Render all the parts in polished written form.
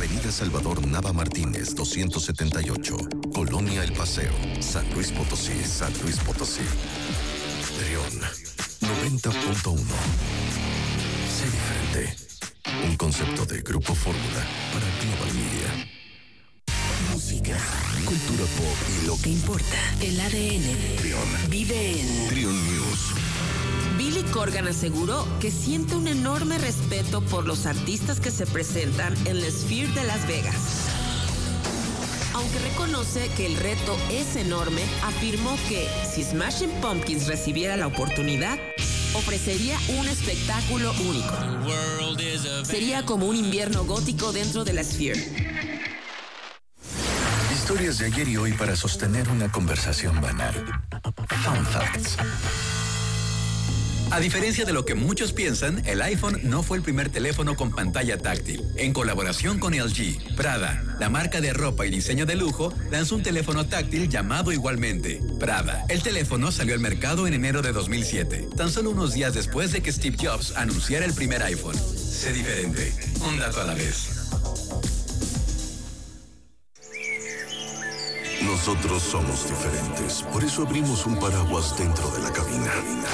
Avenida Salvador Nava Martínez, 278, Colonia El Paseo, San Luis Potosí, San Luis Potosí. Trión 90.1. Sé diferente. Un concepto de Grupo Fórmula para Global Media. Música, cultura pop y lo que importa. El ADN. Trión. Vive en Trión News. Billy Corgan aseguró que siente un enorme respeto por los artistas que se presentan en la Sphere de Las Vegas. Aunque reconoce que el reto es enorme, afirmó que si Smashing Pumpkins recibiera la oportunidad, ofrecería un espectáculo único. Sería como un invierno gótico dentro de la Sphere. Historias de ayer y hoy para sostener una conversación banal. Fun Facts. A diferencia de lo que muchos piensan, el iPhone no fue el primer teléfono con pantalla táctil. En colaboración con LG, Prada, la marca de ropa y diseño de lujo, lanzó un teléfono táctil llamado igualmente Prada. El teléfono salió al mercado en enero de 2007, tan solo unos días después de que Steve Jobs anunciara el primer iPhone. Sé diferente, un dato a la vez. Nosotros somos diferentes, por eso abrimos un paraguas dentro de la cabina.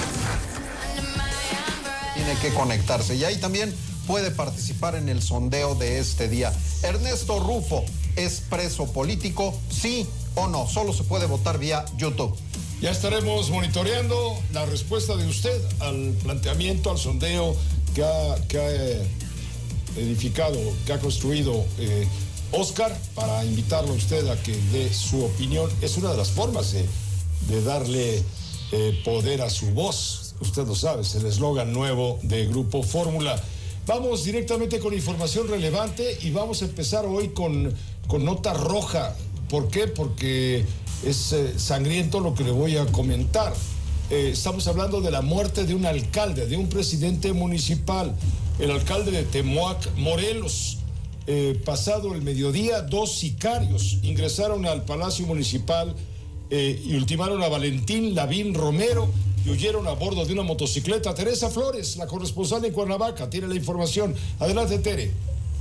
Tiene que conectarse y ahí también puede participar en el sondeo de este día. Ernesto Rufo, ¿es preso político? ¿Sí o no? Solo se puede votar vía YouTube. Ya estaremos monitoreando la respuesta de usted al planteamiento, al sondeo que ha edificado, que ha construido Oscar, para invitarlo a usted a que dé su opinión. Es una de las formas de darle poder a su voz. Usted lo sabe, es el eslogan nuevo de Grupo Fórmula. Vamos directamente con información relevante y vamos a empezar hoy con nota roja. ¿Por qué? Porque es sangriento lo que le voy a comentar. Estamos hablando de la muerte de un alcalde, de un presidente municipal, el alcalde de Temoac, Morelos. Pasado el mediodía, 2 sicarios ingresaron al Palacio Municipal y ultimaron a Valentín Lavín Romero y huyeron a bordo de una motocicleta. Teresa Flores, la corresponsal en Cuernavaca, tiene la información. Adelante, Tere.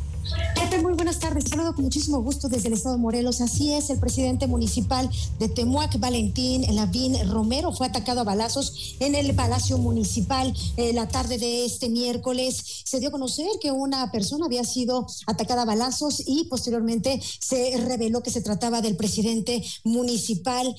Muy buenas tardes, saludo con muchísimo gusto desde el estado de Morelos. Así es, el presidente municipal de Temoac, Valentín Lavín Romero, fue atacado a balazos en el Palacio Municipal la tarde de este miércoles. Se dio a conocer que una persona había sido atacada a balazos y posteriormente se reveló que se trataba del presidente municipal.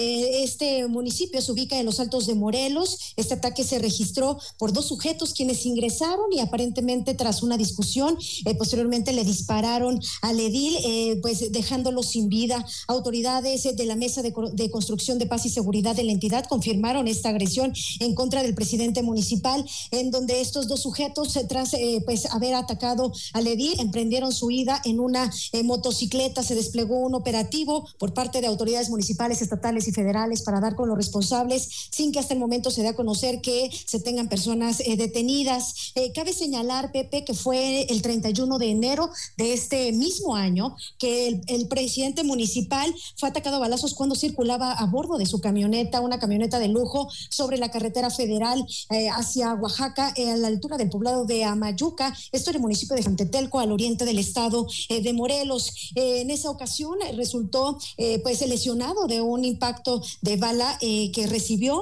Este municipio se ubica en los Altos de Morelos. Este ataque se registró por 2 sujetos quienes ingresaron y aparentemente tras una discusión, posteriormente le dispararon al edil, pues dejándolo sin vida. Autoridades de la Mesa de Construcción de Paz y Seguridad de la entidad confirmaron esta agresión en contra del presidente municipal, en donde estos 2 sujetos, tras pues haber atacado al edil, emprendieron su huida en una motocicleta. Se desplegó un operativo por parte de autoridades municipales, estatales y federales para dar con los responsables, sin que hasta el momento se dé a conocer que se tengan personas detenidas. Cabe señalar, Pepe, que fue el 31 de enero de este mismo año que el presidente municipal fue atacado a balazos cuando circulaba a bordo de su camioneta, una camioneta de lujo, sobre la carretera federal hacia Oaxaca, a la altura del poblado de Amayuca, esto en el municipio de Jantetelco, al oriente del estado de Morelos. En esa ocasión resultó pues lesionado de un impacto de bala que recibió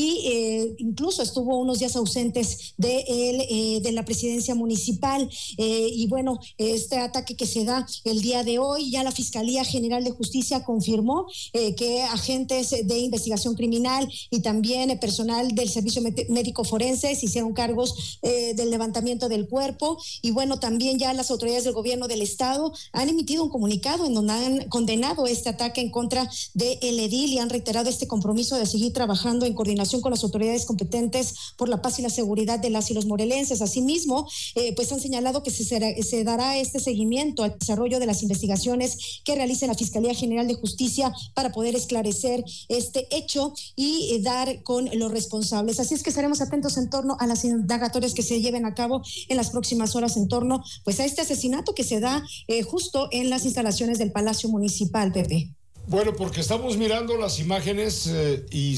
y incluso estuvo unos días ausentes de la presidencia municipal. Y bueno, este ataque que se da el día de hoy, ya la Fiscalía General de Justicia confirmó que agentes de investigación criminal y también personal del Servicio Médico Forense se hicieron cargos del levantamiento del cuerpo. Y bueno, también ya las autoridades del gobierno del estado han emitido un comunicado en donde han condenado este ataque en contra del edil y han reiterado este compromiso de seguir trabajando en coordinación con las autoridades competentes por la paz y la seguridad de las y los morelenses. Asimismo, pues han señalado que se dará este seguimiento al desarrollo de las investigaciones que realice la Fiscalía General de Justicia para poder esclarecer este hecho y dar con los responsables. Así es que estaremos atentos en torno a las indagatorias que se lleven a cabo en las próximas horas en torno pues a este asesinato que se da justo en las instalaciones del Palacio Municipal, Pepe. Bueno, porque estamos mirando las imágenes y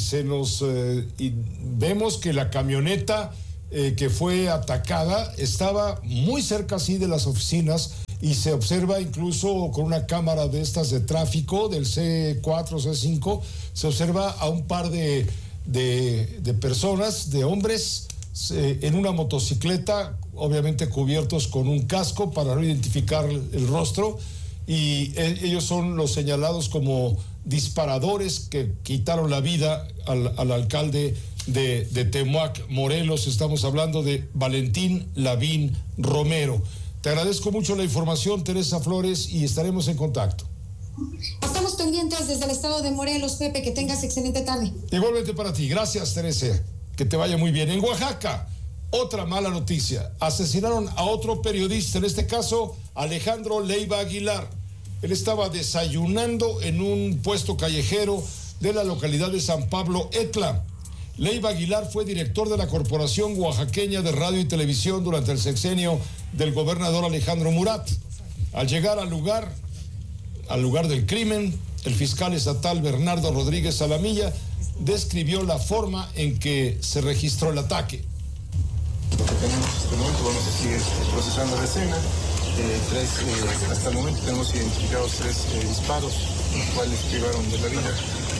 y vemos que la camioneta que fue atacada estaba muy cerca, sí, de las oficinas y se observa incluso con una cámara de estas de tráfico del C4, C5, se observa a un par de personas, de hombres, en una motocicleta, obviamente cubiertos con un casco para no identificar el rostro, y ellos son los señalados como disparadores que quitaron la vida al alcalde de Temuac, Morelos. Estamos hablando de Valentín Lavín Romero. Te agradezco mucho la información, Teresa Flores, y estaremos en contacto. Estamos pendientes desde el estado de Morelos, Pepe, que tengas excelente tarde. Igualmente para ti, gracias, Teresa, que te vaya muy bien. En Oaxaca, otra mala noticia, asesinaron a otro periodista, en este caso Alejandro Leiva Aguilar. Él estaba desayunando en un puesto callejero de la localidad de San Pablo Etla. Leiva Aguilar fue director de la Corporación Oaxaqueña de Radio y Televisión durante el sexenio del gobernador Alejandro Murat. Al llegar al lugar del crimen, el fiscal estatal Bernardo Rodríguez Salamilla describió la forma en que se registró el ataque. Lo que tenemos hasta el momento, vamos a seguir procesando la escena. Hasta el momento tenemos identificados 3 disparos, los cuales privaron de la vida.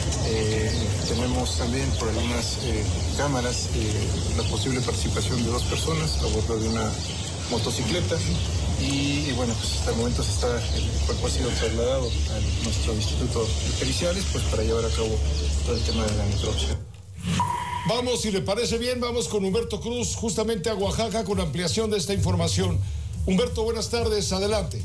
Tenemos también por algunas cámaras la posible participación de 2 personas a bordo de una motocicleta. Y bueno, pues hasta el momento el cuerpo ha sido trasladado a nuestro instituto de periciales, pues para llevar a cabo todo el tema de la necropsia. Vamos, si le parece bien, vamos con Humberto Cruz, justamente a Oaxaca, con ampliación de esta información. Humberto, buenas tardes, adelante.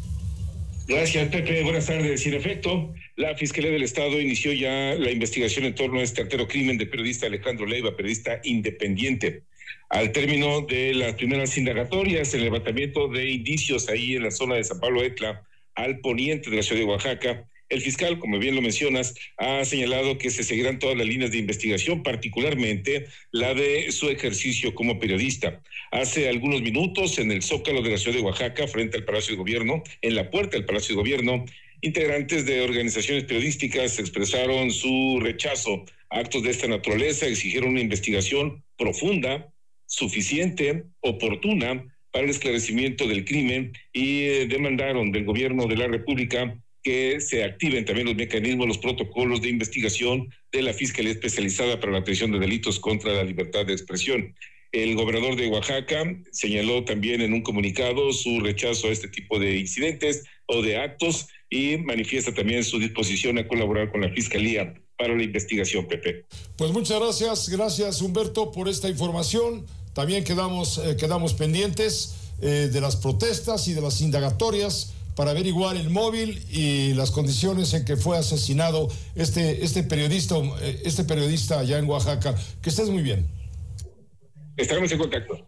Gracias, Pepe. Buenas tardes. En efecto, la Fiscalía del Estado inició ya la investigación en torno a este artero crimen del periodista Alejandro Leiva, periodista independiente. Al término de las primeras indagatorias, el levantamiento de indicios ahí en la zona de San Pablo Etla, al poniente de la ciudad de Oaxaca, el fiscal, como bien lo mencionas, ha señalado que se seguirán todas las líneas de investigación, particularmente la de su ejercicio como periodista. Hace algunos minutos, en el Zócalo de la ciudad de Oaxaca, frente al Palacio de Gobierno, en la puerta del Palacio de Gobierno, integrantes de organizaciones periodísticas expresaron su rechazo a actos de esta naturaleza, exigieron una investigación profunda, suficiente, oportuna para el esclarecimiento del crimen y demandaron del gobierno de la República que se activen también los mecanismos, los protocolos de investigación de la Fiscalía Especializada para la Atención de Delitos contra la Libertad de Expresión. El gobernador de Oaxaca señaló también en un comunicado su rechazo a este tipo de incidentes o de actos y manifiesta también su disposición a colaborar con la Fiscalía para la investigación, Pepe. Pues muchas gracias Humberto por esta información. También quedamos pendientes de las protestas y de las indagatorias para averiguar el móvil y las condiciones en que fue asesinado este periodista allá en Oaxaca. Que estés muy bien. Estaremos en contacto.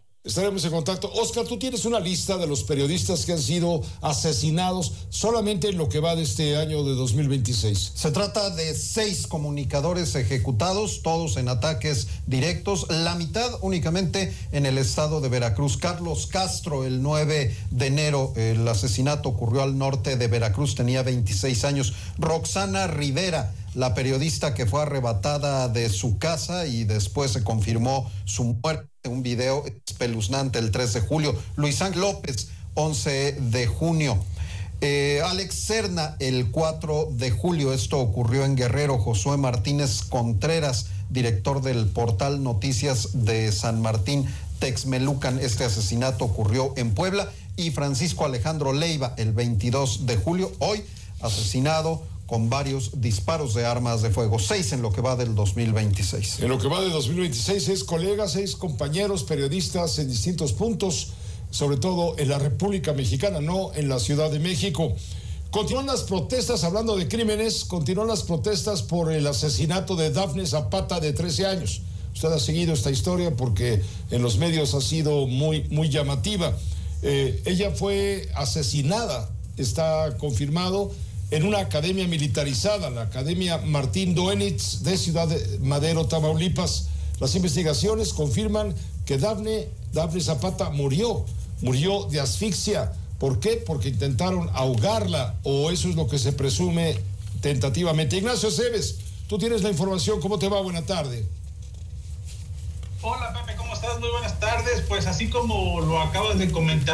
Oscar, tú tienes una lista de los periodistas que han sido asesinados solamente en lo que va de este año de 2026. Se trata de 6 comunicadores ejecutados, todos en ataques directos, la mitad únicamente en el estado de Veracruz. Carlos Castro, el 9 de enero, el asesinato ocurrió al norte de Veracruz, tenía 26 años. Roxana Rivera, la periodista que fue arrebatada de su casa y después se confirmó su muerte. Un video espeluznante el 3 de julio. Luis Ángel López, 11 de junio. Alex Serna, el 4 de julio. Esto ocurrió en Guerrero. Josué Martínez Contreras, director del portal Noticias de San Martín Texmelucan. Este asesinato ocurrió en Puebla. Y Francisco Alejandro Leiva, el 22 de julio. Hoy asesinado con varios disparos de armas de fuego. 6 en lo que va del 2026. En lo que va de 2026, 6 colegas, 6 compañeros periodistas en distintos puntos, sobre todo en la República Mexicana, no en la Ciudad de México. Continúan las protestas, hablando de crímenes, continúan las protestas por el asesinato de Dafne Zapata, de 13 años. Usted ha seguido esta historia porque en los medios ha sido muy llamativa. Ella fue asesinada, está confirmado, en una academia militarizada, la Academia Martín Doenitz de Ciudad de Madero, Tamaulipas. Las investigaciones confirman que Dafne Zapata murió de asfixia. ¿Por qué? Porque intentaron ahogarla, o eso es lo que se presume tentativamente. Ignacio Cebes, tú tienes la información. ¿Cómo te va? Buena tarde. Hola, Pepe, ¿cómo estás? Muy buenas tardes. Pues así como lo acabas de comentar,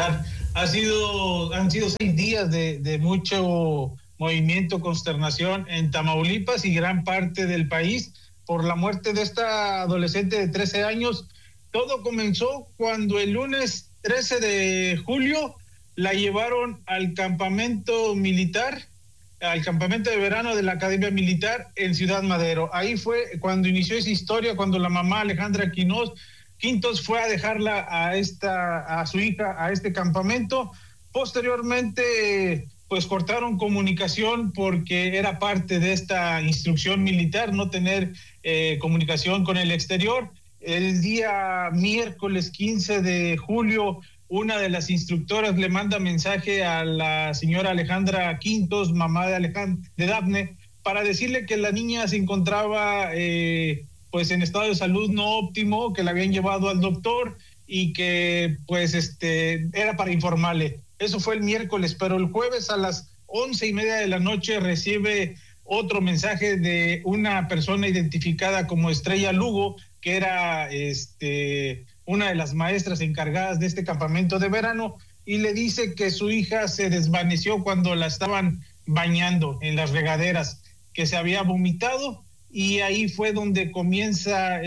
Han sido 6 días de mucho movimiento, consternación en Tamaulipas y gran parte del país por la muerte de esta adolescente de 13 años. Todo comenzó cuando el lunes 13 de julio la llevaron al campamento militar, al campamento de verano de la Academia Militar en Ciudad Madero. Ahí fue cuando inició esa historia, cuando la mamá Alejandra Quintos fue a dejarla a su hija a este campamento. Posteriormente, pues cortaron comunicación porque era parte de esta instrucción militar no tener comunicación con el exterior. El día miércoles 15 de julio, una de las instructoras le manda mensaje a la señora Alejandra Quintos, mamá de Dafne, para decirle que la niña se encontraba pues en estado de salud no óptimo, que la habían llevado al doctor y que pues era para informarle. Eso fue el miércoles, pero el jueves a las 11:30 de la noche recibe otro mensaje de una persona identificada como Estrella Lugo, que era una de las maestras encargadas de este campamento de verano, y le dice que su hija se desvaneció cuando la estaban bañando en las regaderas, que se había vomitado, y ahí fue donde comienza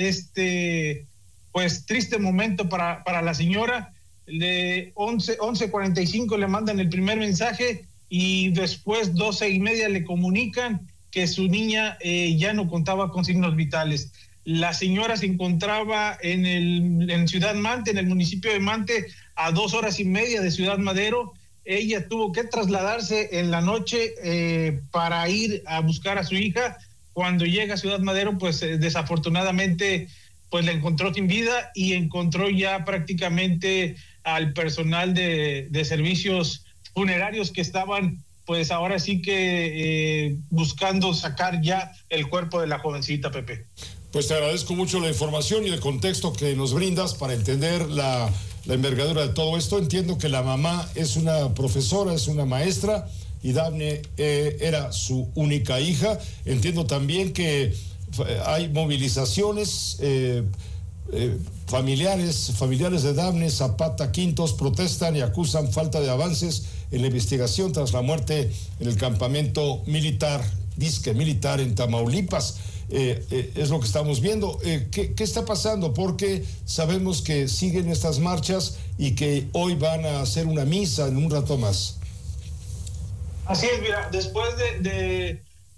pues triste momento para la señora. De 11:45 le mandan el primer mensaje y después 12:30 le comunican que su niña ya no contaba con signos vitales. La señora se encontraba en Ciudad Mante, en el municipio de Mante, a 2 horas y media de Ciudad Madero. Ella tuvo que trasladarse en la noche para ir a buscar a su hija. Cuando llega a Ciudad Madero, pues desafortunadamente pues la encontró sin vida y encontró ya prácticamente al personal de servicios funerarios que estaban pues ahora sí que buscando sacar ya el cuerpo de la jovencita, Pepe. Pues te agradezco mucho la información y el contexto que nos brindas para entender la envergadura de todo esto. Entiendo que la mamá es una profesora, es una maestra, y Dafne era su única hija. Entiendo también que hay movilizaciones, familiares de Dafne Zapata Quintos protestan y acusan falta de avances en la investigación tras la muerte en el campamento militar, disque militar en Tamaulipas. Es lo que estamos viendo. ¿Qué está pasando? Porque sabemos que siguen estas marchas y que hoy van a hacer una misa en un rato más. Así es, mira, después de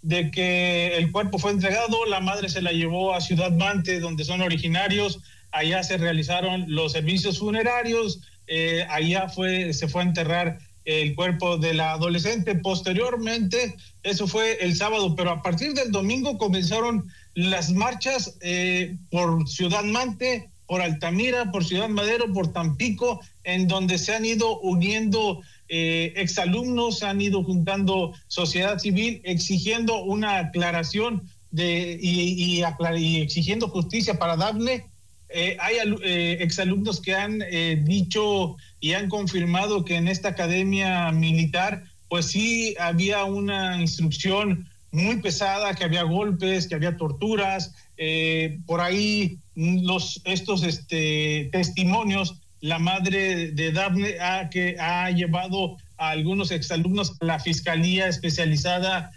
que el cuerpo fue entregado, la madre se la llevó a Ciudad Mante, donde son originarios. Allá se realizaron los servicios funerarios, allá se fue a enterrar el cuerpo de la adolescente. Posteriormente, eso fue el sábado, pero a partir del domingo comenzaron las marchas por Ciudad Mante, por Altamira, por Ciudad Madero, por Tampico, en donde se han ido uniendo exalumnos, se han ido juntando sociedad civil, exigiendo una aclaración y exigiendo justicia para Dafne. Hay exalumnos que han dicho y han confirmado que en esta academia militar pues sí había una instrucción muy pesada, que había golpes, que había torturas. Por ahí estos testimonios, la madre de Dafne ha llevado a algunos exalumnos a la Fiscalía Especializada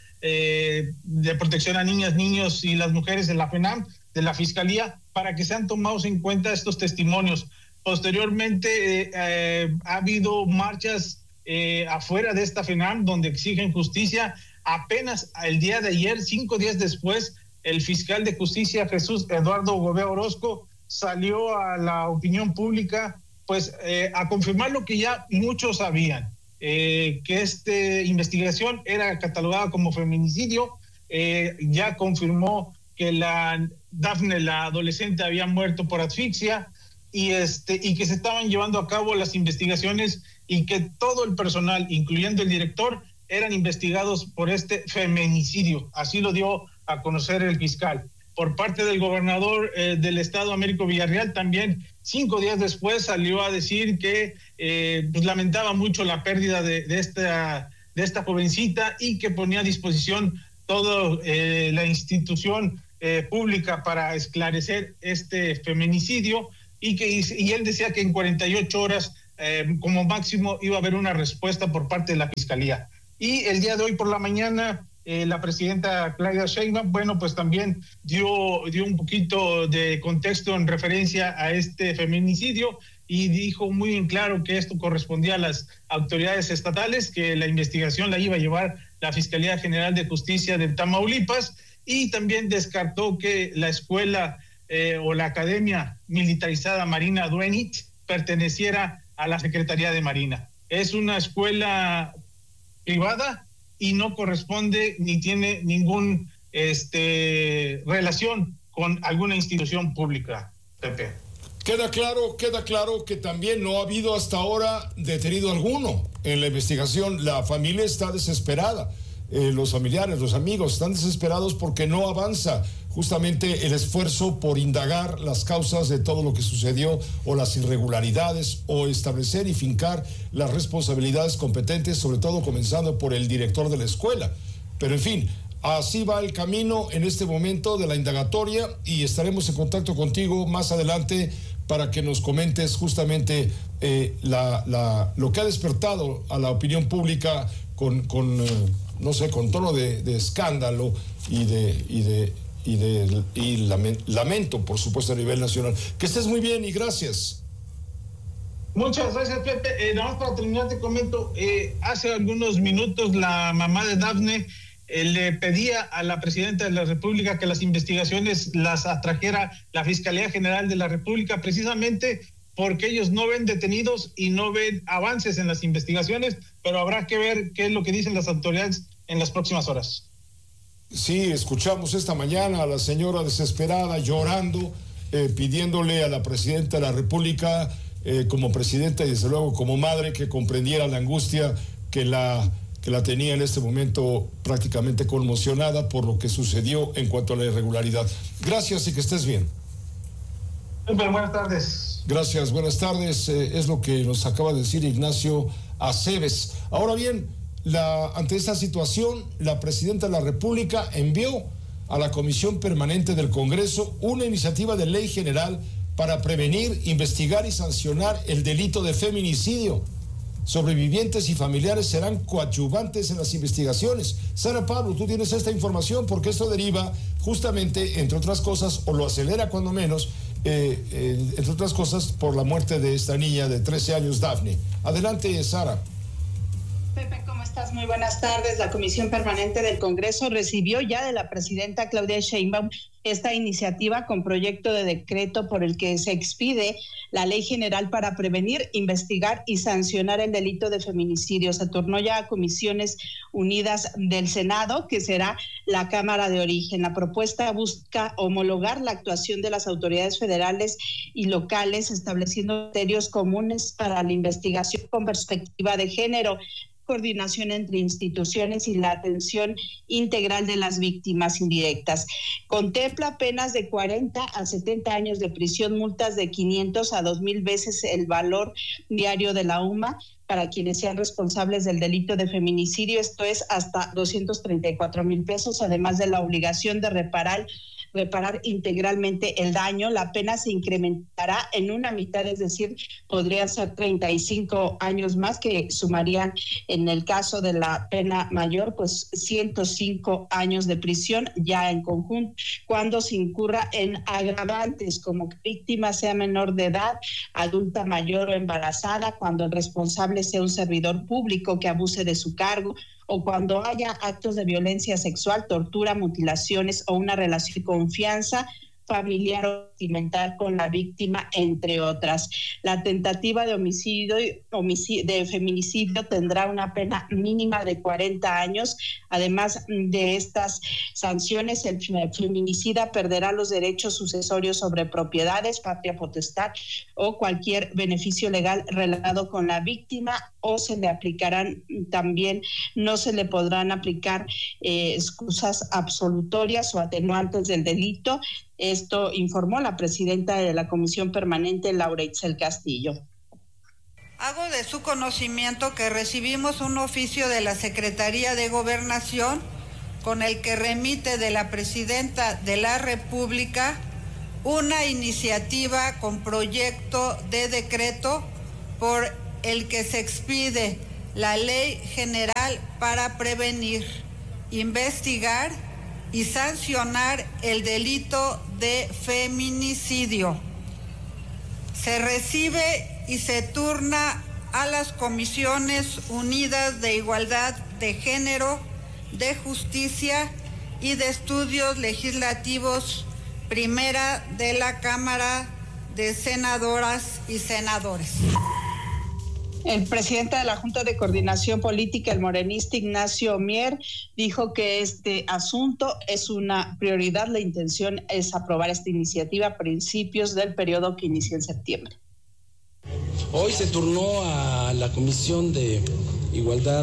de Protección a Niñas, Niños y las Mujeres de la FENAM, de la Fiscalía, para que sean tomados en cuenta estos testimonios. Posteriormente ha habido marchas afuera de esta FENAM donde exigen justicia. Apenas el día de ayer, 5 días después, el fiscal de justicia Jesús Eduardo Gobea Orozco salió a la opinión pública pues a confirmar lo que ya muchos sabían, que esta investigación era catalogada como feminicidio. Ya confirmó que Dafne, la adolescente, había muerto por asfixia y que se estaban llevando a cabo las investigaciones y que todo el personal, incluyendo el director, eran investigados por este feminicidio. Así lo dio a conocer el fiscal. Por parte del gobernador del estado, Américo Villarreal, también 5 días después salió a decir que pues lamentaba mucho la pérdida de esta jovencita y que ponía a disposición toda la institución pública para esclarecer este feminicidio y él decía que en 48 horas como máximo iba a haber una respuesta por parte de la Fiscalía. Y el día de hoy por la mañana, la presidenta Claudia Sheinbaum, bueno, pues también dio un poquito de contexto en referencia a este feminicidio y dijo muy en claro que esto correspondía a las autoridades estatales, que la investigación la iba a llevar la Fiscalía General de Justicia de Tamaulipas, y también descartó que la escuela o la Academia Militarizada Marina Duenit perteneciera a la Secretaría de Marina. Es una escuela privada y no corresponde ni tiene ningún relación con alguna institución pública, Pepe. Queda claro que también no ha habido hasta ahora detenido alguno en la investigación. La familia está desesperada, los familiares, los amigos están desesperados porque no avanza justamente el esfuerzo por indagar las causas de todo lo que sucedió o las irregularidades o establecer y fincar las responsabilidades competentes, sobre todo comenzando por el director de la escuela. Pero en fin, así va el camino en este momento de la indagatoria y estaremos en contacto contigo más adelante para que nos comentes justamente lo que ha despertado a la opinión pública con tono de escándalo y lamento, por supuesto, a nivel nacional. Que estés muy bien y gracias. Muchas gracias, Pepe. Nada más para terminar te comento, hace algunos minutos la mamá de Dafne le pedía a la presidenta de la República que las investigaciones las atrajera la Fiscalía General de la República, precisamente porque ellos no ven detenidos y no ven avances en las investigaciones, pero habrá que ver qué es lo que dicen las autoridades en las próximas horas. Sí, escuchamos esta mañana a la señora desesperada llorando, pidiéndole a la presidenta de la República, como presidenta y desde luego como madre, que comprendiera la angustia que la tenía en este momento prácticamente conmocionada por lo que sucedió en cuanto a la irregularidad. Gracias y que estés bien. Buenas tardes. Gracias, buenas tardes. Es lo que nos acaba de decir Ignacio Aceves. Ahora bien, ante esta situación, la presidenta de la República envió a la Comisión Permanente del Congreso una iniciativa de ley general para prevenir, investigar y sancionar el delito de feminicidio. Sobrevivientes y familiares serán coadyuvantes en las investigaciones. Sara Pablo, tú tienes esta información porque esto deriva justamente, entre otras cosas, o lo acelera cuando menos, entre otras cosas, por la muerte de esta niña de 13 años, Dafne. Adelante, Sara. Pepe, ¿cómo estás? Muy buenas tardes. La Comisión Permanente del Congreso recibió ya de la presidenta Claudia Sheinbaum esta iniciativa con proyecto de decreto por el que se expide la Ley General para prevenir, investigar y sancionar el delito de feminicidio. Se turnó ya a Comisiones Unidas del Senado, que será la Cámara de Origen. La propuesta busca homologar la actuación de las autoridades federales y locales, estableciendo criterios comunes para la investigación con perspectiva de género, coordinación entre instituciones y la atención integral de las víctimas indirectas. Contempla penas de 40 a 70 años de prisión, multas de 500 a 2,000 veces el valor diario de la UMA para quienes sean responsables del delito de feminicidio, esto es hasta 234,000 pesos, además de la obligación de reparar integralmente el daño. La pena se incrementará en una mitad, es decir, podrían ser 35 años más, que sumarían, en el caso de la pena mayor, pues 105 años de prisión ya en conjunto, cuando se incurra en agravantes como que víctima sea menor de edad, adulta mayor o embarazada, cuando el responsable sea un servidor público que abuse de su cargo, o cuando haya actos de violencia sexual, tortura, mutilaciones o una relación de confianza familiar o sentimental con la víctima, entre otras. La tentativa de de feminicidio tendrá una pena mínima de 40 años. Además de estas sanciones, el feminicida perderá los derechos sucesorios sobre propiedades, patria potestad o cualquier beneficio legal relacionado con la víctima, o se le aplicarán también, no se le podrán aplicar excusas absolutorias o atenuantes del delito. Esto informó la presidenta de la Comisión Permanente, Laura Itzel Castillo. Hago de su conocimiento que recibimos un oficio de la Secretaría de Gobernación con el que remite de la presidenta de la República una iniciativa con proyecto de decreto por el que se expide la Ley General para prevenir, investigar y sancionar el delito de feminicidio. Se recibe y se turna a las Comisiones Unidas de Igualdad de Género, de Justicia y de Estudios Legislativos, primera de la Cámara de Senadoras y Senadores. El presidente de la Junta de Coordinación Política, el morenista Ignacio Mier, dijo que este asunto es una prioridad. La intención es aprobar esta iniciativa a principios del periodo que inicia en septiembre. Hoy se turnó a la Comisión de Igualdad,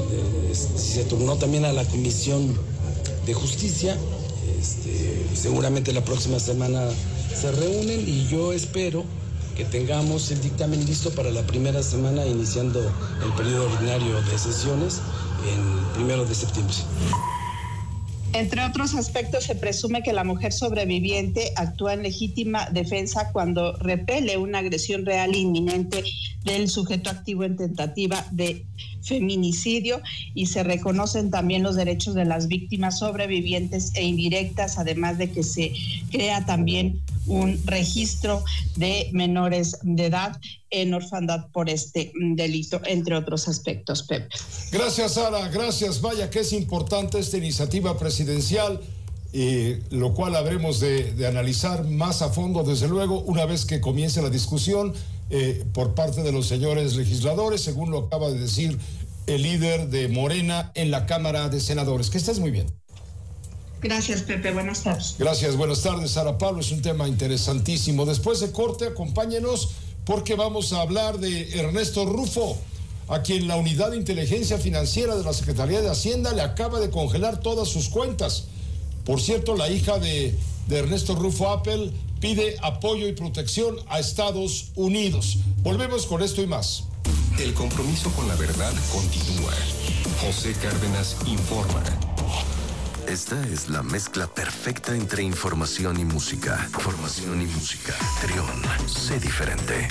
se turnó también a la Comisión de Justicia. Seguramente la próxima semana se reúnen y yo espero que tengamos el dictamen listo para la primera semana iniciando el periodo ordinario de sesiones el 1 de septiembre. Entre otros aspectos, se presume que la mujer sobreviviente actúa en legítima defensa cuando repele una agresión real e inminente del sujeto activo en tentativa de feminicidio, y se reconocen también los derechos de las víctimas sobrevivientes e indirectas, además de que se crea también un registro de menores de edad en orfandad por este delito, entre otros aspectos, Pepe. Gracias, Sara, gracias. Vaya que es importante esta iniciativa presidencial, lo cual habremos de analizar más a fondo, desde luego, una vez que comience la discusión por parte de los señores legisladores, según lo acaba de decir el líder de Morena en la Cámara de Senadores. Que estés muy bien. Gracias, Pepe. Buenas tardes. Gracias, buenas tardes, Sara Pablo. Es un tema interesantísimo. Después de corte, acompáñenos porque vamos a hablar de Ernesto Rufo, a quien la Unidad de Inteligencia Financiera de la Secretaría de Hacienda le acaba de congelar todas sus cuentas. Por cierto, la hija de Ernesto Rufo Apple pide apoyo y protección a Estados Unidos. Volvemos con esto y más. El compromiso con la verdad continúa. José Cárdenas informa. Esta es la mezcla perfecta entre información y música. Información y música. Trión, sé diferente.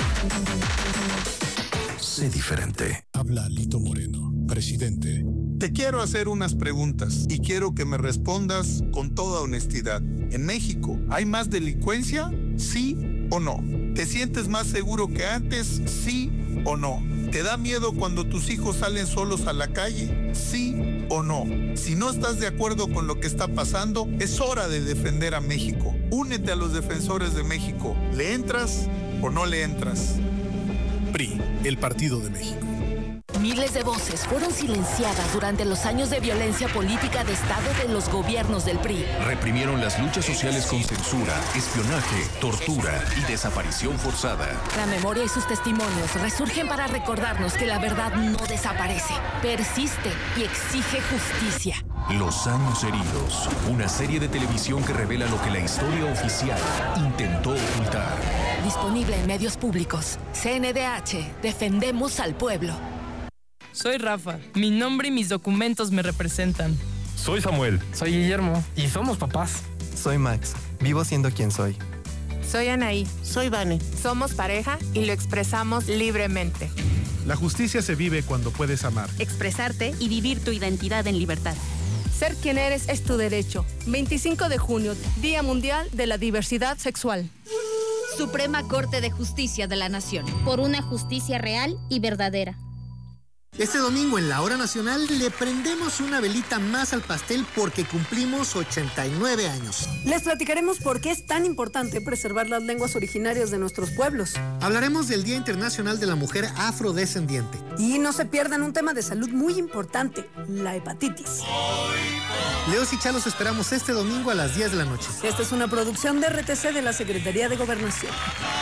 Sé diferente. Habla Lito Moreno, presidente. Te quiero hacer unas preguntas y quiero que me respondas con toda honestidad. ¿En México hay más delincuencia? ¿Sí o no? ¿Te sientes más seguro que antes? ¿Sí o no? ¿Te da miedo cuando tus hijos salen solos a la calle? ¿Sí o no? Si no estás de acuerdo con lo que está pasando, es hora de defender a México. Únete a los defensores de México. ¿Le entras o no le entras? PRI, el Partido de México. Miles de voces fueron silenciadas durante los años de violencia política de Estado de los gobiernos del PRI. Reprimieron las luchas sociales con censura, espionaje, tortura y desaparición forzada. La memoria y sus testimonios resurgen para recordarnos que la verdad no desaparece, persiste y exige justicia. Los años heridos, una serie de televisión que revela lo que la historia oficial intentó ocultar. Disponible en medios públicos. CNDH, defendemos al pueblo. Soy Rafa. Mi nombre y mis documentos me representan. Soy Samuel. Soy Guillermo. Y somos papás. Soy Max. Vivo siendo quien soy. Soy Anaí. Soy Vane. Somos pareja y lo expresamos libremente. La justicia se vive cuando puedes amar. Expresarte y vivir tu identidad en libertad. Ser quien eres es tu derecho. 25 de junio, Día Mundial de la Diversidad Sexual. Suprema Corte de Justicia de la Nación. Por una justicia real y verdadera. Este domingo en la Hora Nacional le prendemos una velita más al pastel porque cumplimos 89 años. Les platicaremos por qué es tan importante preservar las lenguas originarias de nuestros pueblos. Hablaremos del Día Internacional de la Mujer Afrodescendiente. Y no se pierdan un tema de salud muy importante, la hepatitis. Leos y Chalos esperamos este domingo a las 10 de la noche. Esta es una producción de RTC de la Secretaría de Gobernación.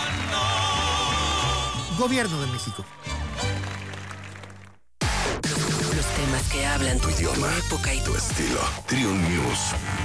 Gobierno de México. Temas que hablan tu idioma, época y tu estilo. Trión News.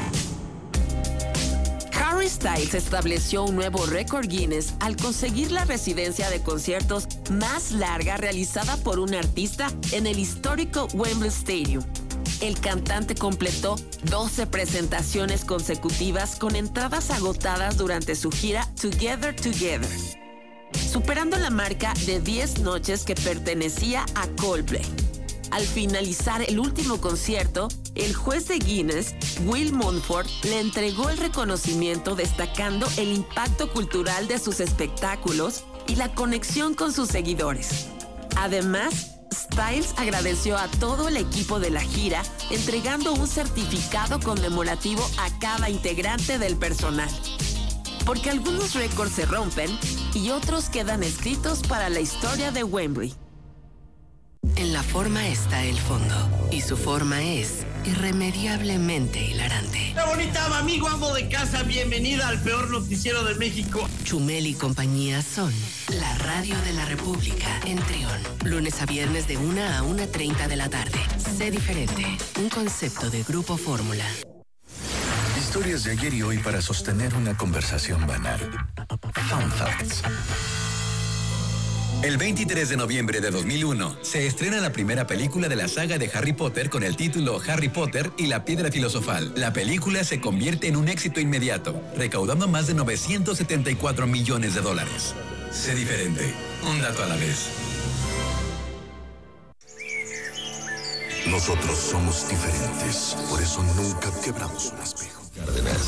Harry Styles estableció un nuevo récord Guinness al conseguir la residencia de conciertos más larga realizada por un artista en el histórico Wembley Stadium. El cantante completó 12 presentaciones consecutivas con entradas agotadas durante su gira Together Together. superando la marca de 10 noches que pertenecía a Coldplay. Al finalizar el último concierto, el juez de Guinness, Will Montfort, le entregó el reconocimiento destacando el impacto cultural de sus espectáculos y la conexión con sus seguidores. Además, Styles agradeció a todo el equipo de la gira, entregando un certificado conmemorativo a cada integrante del personal. Porque algunos récords se rompen y otros quedan escritos para la historia de Wembley. En la forma está el fondo, y su forma es irremediablemente hilarante. ¡Qué bonita, amigo amo de casa! Bienvenida al peor noticiero de México. Chumel y compañía son la radio de la República en Trión. Lunes a viernes de 1 a 1:30 de la tarde. Sé diferente. Un concepto de Grupo Fórmula. Historias de ayer y hoy para sostener una conversación banal. Fun Facts. El 23 de noviembre de 2001 se estrena la primera película de la saga de Harry Potter con el título Harry Potter y la Piedra Filosofal. La película se convierte en un éxito inmediato, recaudando más de $974 millones. Sé diferente, un dato a la vez. Nosotros somos diferentes, por eso nunca quebramos un espejo. Cárdenas.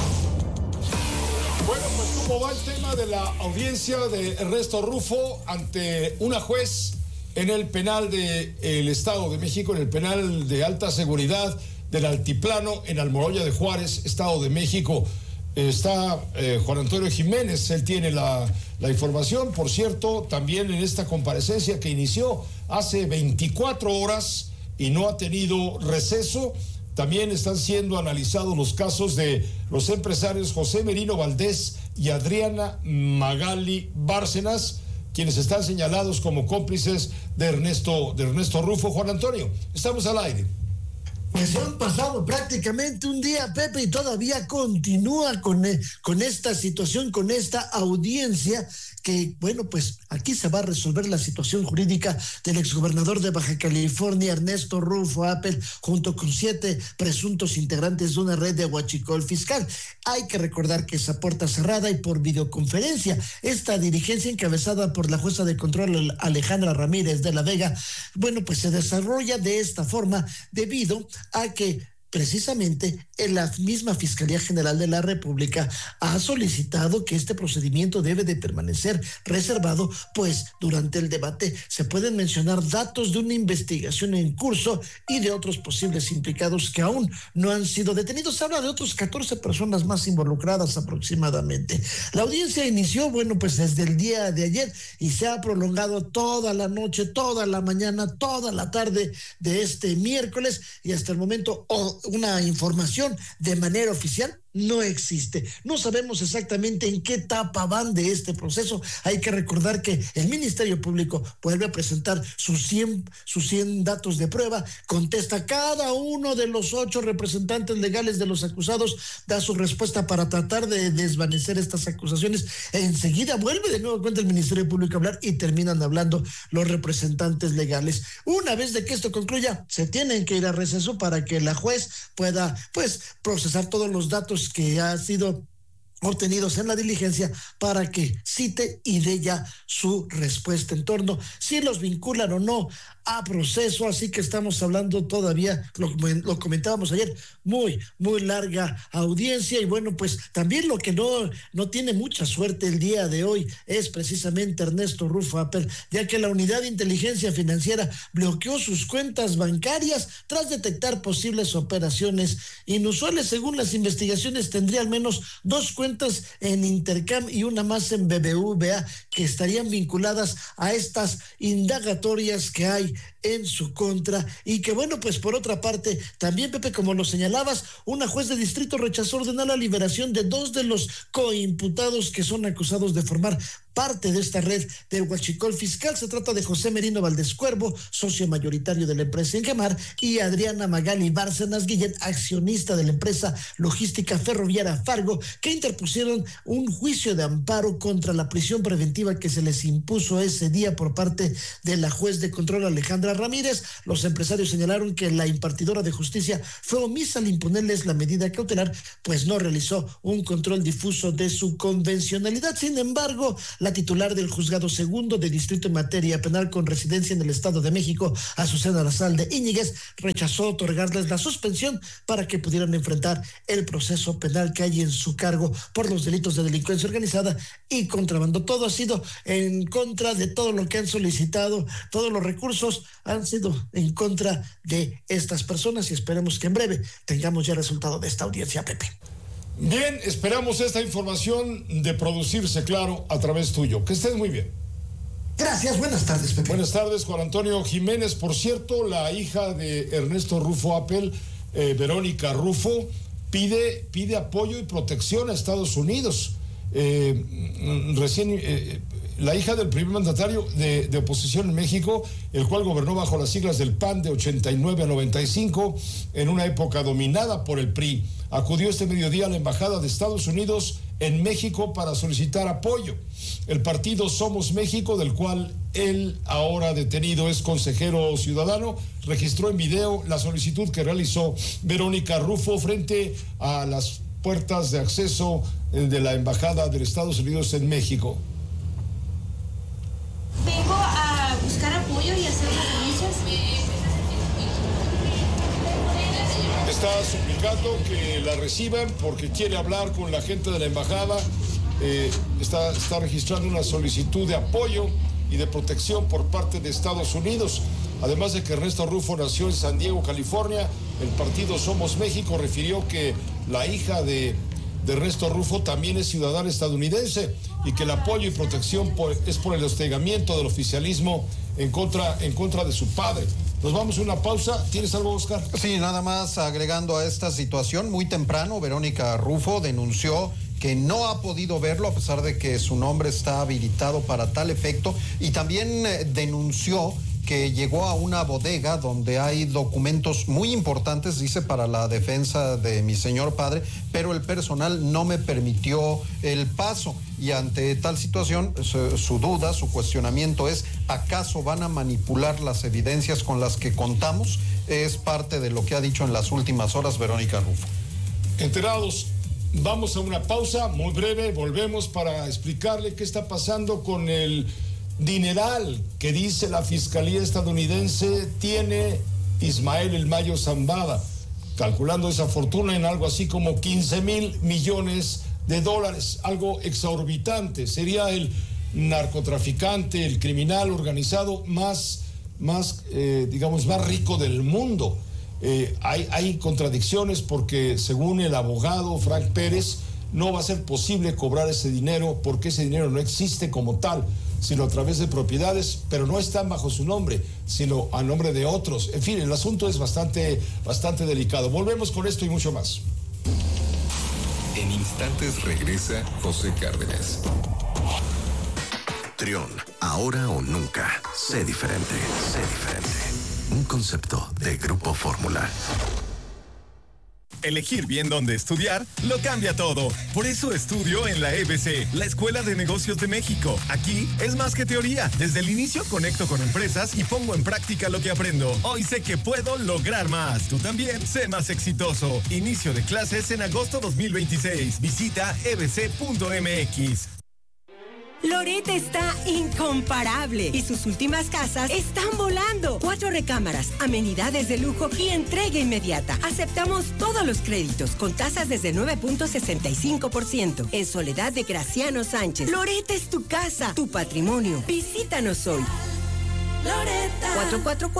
Bueno, pues ¿cómo va el tema de la audiencia de Ernesto Rufo ante una juez en el penal del Estado de México, en el penal de alta seguridad del Altiplano, en Almoloya de Juárez, Estado de México? Está Juan Antonio Jiménez, él tiene la información. Por cierto, también en esta comparecencia que inició hace 24 horas y no ha tenido receso, también están siendo analizados los casos de los empresarios José Merino Valdés y Adriana Magali Bárcenas, quienes están señalados como cómplices de Ernesto Rufo. Juan Antonio, estamos al aire. Pues han pasado prácticamente un día, Pepe, y todavía continúa con esta situación, con esta audiencia que, bueno, pues aquí se va a resolver la situación jurídica del exgobernador de Baja California, Ernesto Rufo Appel, junto con 7 presuntos integrantes de una red de huachicol fiscal. Hay que recordar que es a puerta cerrada y por videoconferencia. Esta dirigencia, encabezada por la jueza de control Alejandra Ramírez de la Vega, bueno, pues se desarrolla de esta forma debido a que precisamente en la misma Fiscalía General de la República ha solicitado que este procedimiento debe de permanecer reservado, pues durante el debate se pueden mencionar datos de una investigación en curso y de otros posibles implicados que aún no han sido detenidos. Se habla de otros 14 personas más involucradas aproximadamente. La audiencia inició, bueno, pues desde el día de ayer y se ha prolongado toda la noche, toda la mañana, toda la tarde de este miércoles, y hasta el momento una información de manera oficial no existe. No sabemos exactamente en qué etapa van de este proceso. Hay que recordar que el Ministerio Público vuelve a presentar sus 100 datos de prueba, contesta cada uno de los 8 representantes legales de los acusados, da su respuesta para tratar de desvanecer estas acusaciones. Enseguida vuelve de nuevo cuenta el Ministerio Público a hablar y terminan hablando los representantes legales. Una vez de que esto concluya, se tienen que ir a receso para que la juez pueda, pues, procesar todos los datos que han sido obtenidos en la diligencia para que cite y dé ya su respuesta en torno si los vinculan o no a proceso. Así que estamos hablando todavía, lo comentábamos ayer, muy larga audiencia. Y bueno, pues también lo que no tiene mucha suerte el día de hoy es precisamente Ernesto Rufo Appel, ya que la Unidad de Inteligencia Financiera bloqueó sus cuentas bancarias tras detectar posibles operaciones inusuales. Según las investigaciones, tendría al menos 2 cuentas en Intercam y una más en BBVA que estarían vinculadas a estas indagatorias que hay en su contra. Y que bueno, pues por otra parte, también, Pepe, como lo señalabas, una juez de distrito rechazó ordenar la liberación de 2 de los coimputados que son acusados de formar parte de esta red de huachicol fiscal. Se trata de José Merino Valdés Cuervo, socio mayoritario de la empresa Ingemar, y Adriana Magali Bárcenas Guillén, accionista de la empresa logística ferroviaria Fargo, que interpusieron un juicio de amparo contra la prisión preventiva que se les impuso ese día por parte de la juez de control Alejandra Sandra Ramírez. Los empresarios señalaron que la impartidora de justicia fue omisa al imponerles la medida cautelar, pues no realizó un control difuso de su convencionalidad. Sin embargo, la titular del Juzgado Segundo de Distrito en materia penal con residencia en el Estado de México, Azucena Lazalde Íñiguez, rechazó otorgarles la suspensión para que pudieran enfrentar el proceso penal que hay en su cargo por los delitos de delincuencia organizada y contrabando. Todo ha sido en contra de todo lo que han solicitado, todos los recursos han sido en contra de estas personas y esperemos que en breve tengamos ya resultado de esta audiencia, Pepe. Bien, esperamos esta información de producirse, claro, a través tuyo. Que estés muy bien. Gracias, buenas tardes, Pepe. Buenas tardes, Juan Antonio Jiménez. Por cierto, la hija de Ernesto Rufo Appel, Verónica Rufo, pide apoyo y protección a Estados Unidos. La hija del primer mandatario de oposición en México, el cual gobernó bajo las siglas del PAN de 89 a 95, en una época dominada por el PRI, acudió este mediodía a la Embajada de Estados Unidos en México para solicitar apoyo. El partido Somos México, del cual él, ahora detenido, es consejero ciudadano, registró en video la solicitud que realizó Verónica Rufo frente a las puertas de acceso de la Embajada de Estados Unidos en México. Vengo a buscar apoyo y hacer unas denuncias. Está suplicando que la reciban porque quiere hablar con la gente de la embajada. Está registrando una solicitud de apoyo y de protección por parte de Estados Unidos. Además de que Ernesto Rufo nació en San Diego, California, el partido Somos México refirió que la hija de Ernesto Rufo también es ciudadana estadounidense y que el apoyo y protección es por el hostigamiento del oficialismo en contra de su padre. Nos vamos a una pausa. ¿Tienes algo, Oscar? Sí, nada más agregando a esta situación, muy temprano Verónica Rufo denunció que no ha podido verlo a pesar de que su nombre está habilitado para tal efecto, y también denunció que llegó a una bodega donde hay documentos muy importantes, dice, para la defensa de mi señor padre, pero el personal no me permitió el paso. Y ante tal situación, su duda, su cuestionamiento es: ¿acaso van a manipular las evidencias con las que contamos? Es parte de lo que ha dicho en las últimas horas Verónica Rufo. Enterados. Vamos a una pausa muy breve, volvemos para explicarle qué está pasando con el dineral que dice la Fiscalía estadounidense tiene Ismael El Mayo Zambada, calculando esa fortuna en algo así como $15,000 millones, algo exorbitante. Sería el narcotraficante, el criminal organizado más rico del mundo. Hay contradicciones porque, según el abogado Frank Pérez, no va a ser posible cobrar ese dinero porque ese dinero no existe como tal, sino a través de propiedades, pero no están bajo su nombre, sino a nombre de otros. En fin, el asunto es bastante delicado. Volvemos con esto y mucho más. En instantes regresa José Cárdenas. Trión, ahora o nunca. Sé diferente, sé diferente. Un concepto de Grupo Fórmula. Elegir bien dónde estudiar lo cambia todo. Por eso estudio en la EBC, la Escuela de Negocios de México. Aquí es más que teoría. Desde el inicio conecto con empresas y pongo en práctica lo que aprendo. Hoy sé que puedo lograr más. Tú también sé más exitoso. Inicio de clases en agosto 2026. Visita ebc.mx. Loret está incomparable y sus últimas casas están volando. 4 recámaras, amenidades de lujo y entrega inmediata. Aceptamos todos los créditos con tasas desde 9.65%. En Soledad de Graciano Sánchez. Loret es tu casa, tu patrimonio. Visítanos hoy. Loretta.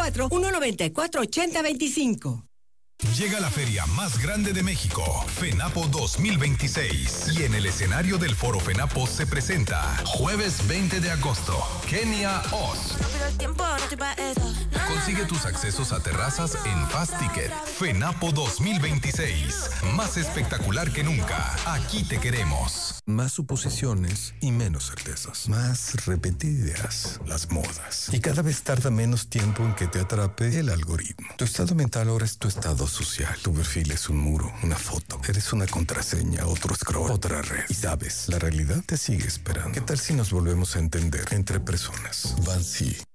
444-194-8025. Llega la feria más grande de México, FENAPO 2026. Y en el escenario del Foro FENAPO se presenta, jueves 20 de agosto, Kenia Oz. Consigue tus accesos a terrazas en Fast Ticket. FENAPO 2026. Más espectacular que nunca. Aquí te queremos. Más suposiciones y menos certezas. Más repetidas las modas. Y cada vez tarda menos tiempo en que te atrape el algoritmo. Tu estado mental ahora es tu estado social. Tu perfil es un muro, una foto. Eres una contraseña, otro scroll, otra red. Y sabes, la realidad te sigue esperando. ¿Qué tal si nos volvemos a entender entre personas? Bansi.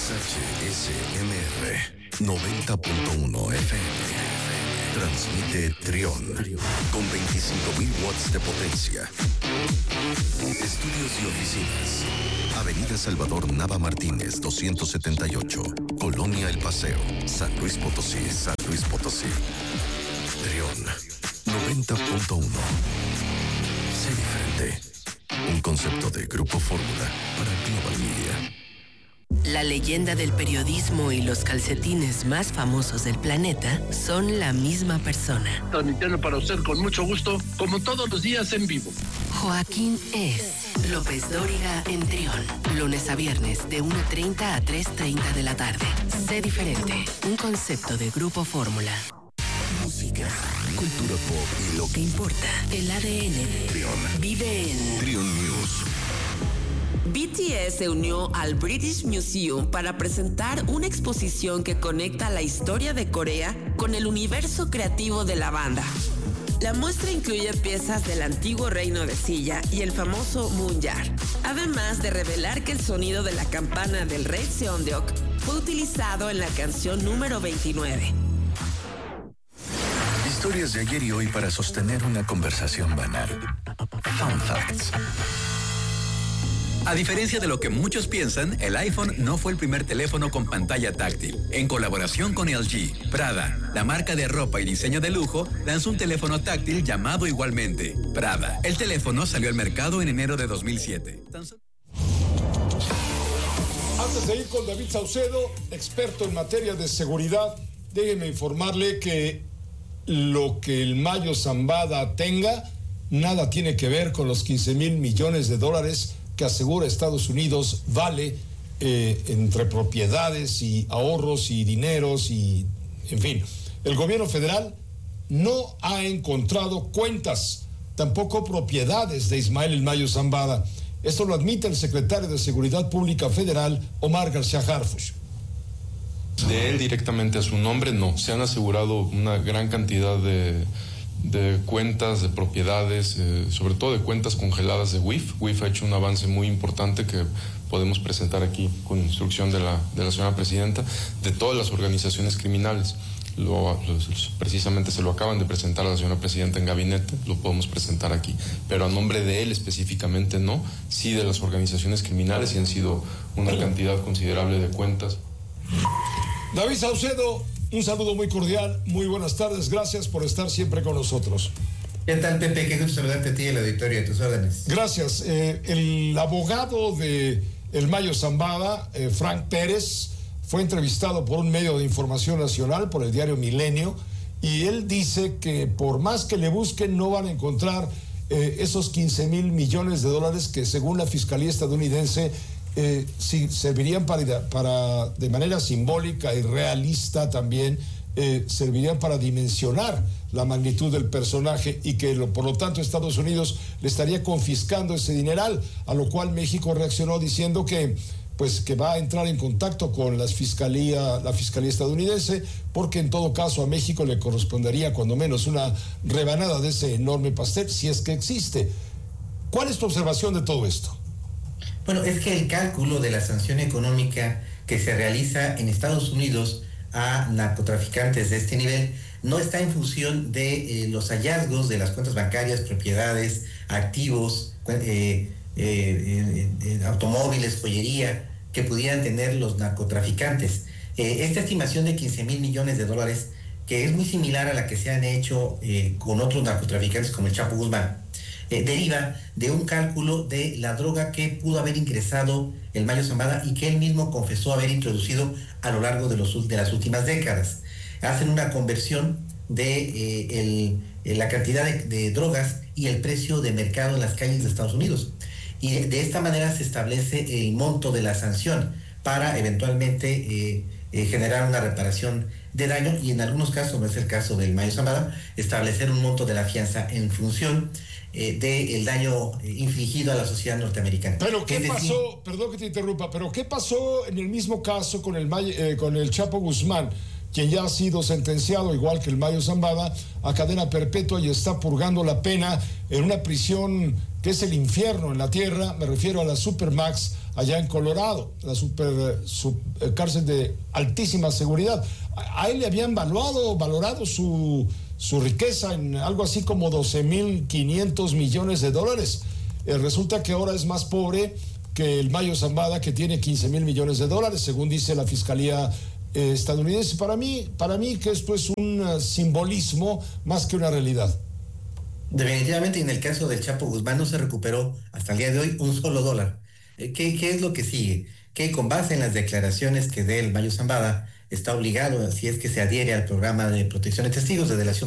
XHSMR 90.1 FM. Transmite Trión con 25.000 watts de potencia. Estudios y oficinas. Avenida Salvador Nava Martínez, 278. Colonia El Paseo, San Luis Potosí, San Luis Potosí. Trión 90.1. Sé diferente. Un concepto de Grupo Fórmula para Global Media. La leyenda del periodismo y los calcetines más famosos del planeta son la misma persona. Transmitiendo para usted con mucho gusto, como todos los días en vivo. Joaquín es López Dóriga en Trión. Lunes a viernes de 1:30 a 3:30 de la tarde. Sé diferente. Un concepto de Grupo Fórmula. Música, cultura pop y lo que importa. El ADN. Trión. Vive en Trión News. BTS se unió al British Museum para presentar una exposición que conecta la historia de Corea con el universo creativo de la banda. La muestra incluye piezas del antiguo reino de Silla y el famoso Munjar, además de revelar que el sonido de la campana del rey Seondeok fue utilizado en la canción número 29. Historias de ayer y hoy para sostener una conversación banal. Fun Facts. A diferencia de lo que muchos piensan, el iPhone no fue el primer teléfono con pantalla táctil. En colaboración con LG, Prada, la marca de ropa y diseño de lujo, lanzó un teléfono táctil llamado igualmente Prada. El teléfono salió al mercado en enero de 2007. Antes de ir con David Saucedo, experto en materia de seguridad, déjeme informarle que lo que el Mayo Zambada tenga nada tiene que ver con los 15,000 millones de dólares que asegura Estados Unidos vale entre propiedades y ahorros y dineros y, en fin. El gobierno federal no ha encontrado cuentas, tampoco propiedades de Ismael El Mayo Zambada. Esto lo admite el secretario de Seguridad Pública Federal, Omar García Harfuch. De él directamente a su nombre, no. Se han asegurado una gran cantidad de cuentas, de propiedades, sobre todo de cuentas congeladas de WIF. WIF ha hecho un avance muy importante que podemos presentar aquí con instrucción de la señora presidenta, de todas las organizaciones criminales. Precisamente se lo acaban de presentar a la señora presidenta en gabinete, lo podemos presentar aquí, pero a nombre de él específicamente no, sí de las organizaciones criminales, y han sido una cantidad considerable de cuentas. David Saucedo, un saludo muy cordial, muy buenas tardes, gracias por estar siempre con nosotros. ¿Qué tal, Pepe? Qué gusto saludarte a ti y al auditorio, de tus órdenes. Gracias. El abogado de El Mayo Zambada, Frank Pérez, fue entrevistado por un medio de información nacional, por el diario Milenio, y él dice que por más que le busquen no van a encontrar esos 15,000 millones de dólares que, según la Fiscalía estadounidense, sí, servirían para de manera simbólica y realista también, servirían para dimensionar la magnitud del personaje, y que por lo tanto Estados Unidos le estaría confiscando ese dineral, a lo cual México reaccionó diciendo que va a entrar en contacto con la fiscalía estadounidense, porque en todo caso a México le correspondería cuando menos una rebanada de ese enorme pastel, si es que existe. ¿Cuál es tu observación de todo esto? Bueno, es que el cálculo de la sanción económica que se realiza en Estados Unidos a narcotraficantes de este nivel no está en función de los hallazgos de las cuentas bancarias, propiedades, activos, automóviles, joyería que pudieran tener los narcotraficantes. Esta estimación de 15,000 millones de dólares, que es muy similar a la que se han hecho con otros narcotraficantes como el Chapo Guzmán, deriva de un cálculo de la droga que pudo haber ingresado el Mayo Zambada y que él mismo confesó haber introducido a lo largo de las últimas décadas. Hacen una conversión de la cantidad de drogas y el precio de mercado en las calles de Estados Unidos. Y de esta manera se establece el monto de la sanción para eventualmente generar una reparación de daño, y en algunos casos, como es el caso del Mayo Zambada, establecer un monto de la fianza en función del daño infligido a la sociedad norteamericana. Pero ¿qué pasó? Perdón que te interrumpa, pero ¿qué pasó en el mismo caso con el Chapo Guzmán, quien ya ha sido sentenciado, igual que el Mayo Zambada, a cadena perpetua y está purgando la pena en una prisión que es el infierno en la tierra? Me refiero a la Supermax, allá en Colorado, la cárcel de altísima seguridad. A él le habían valorado su riqueza en algo así como 12.500 millones de dólares. Resulta que ahora es más pobre que el Mayo Zambada, que tiene 15.000 millones de dólares, según dice la Fiscalía estadounidense. Para mí que esto es un simbolismo más que una realidad. Definitivamente, en el caso del Chapo Guzmán no se recuperó hasta el día de hoy un solo dólar. ¿Qué es lo que sigue? Que con base en las declaraciones que dé el Mayo Zambada, está obligado, si es que se adhiere al programa de protección de testigos de delación